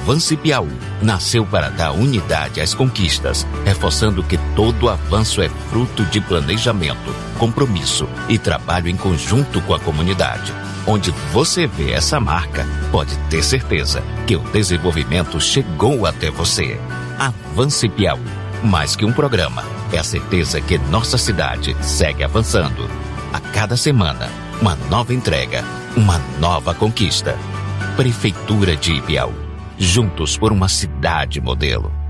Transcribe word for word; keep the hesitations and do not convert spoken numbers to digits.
Avance Piauí nasceu para dar unidade às conquistas, reforçando que todo avanço é fruto de planejamento, compromisso e trabalho em conjunto com a comunidade. Onde você vê essa marca, pode ter certeza que o desenvolvimento chegou até você. Avance Piauí. Mais que um programa, é a certeza que nossa cidade segue avançando. A cada semana, uma nova entrega, uma nova conquista. Prefeitura de Piauí. Juntos por uma cidade modelo.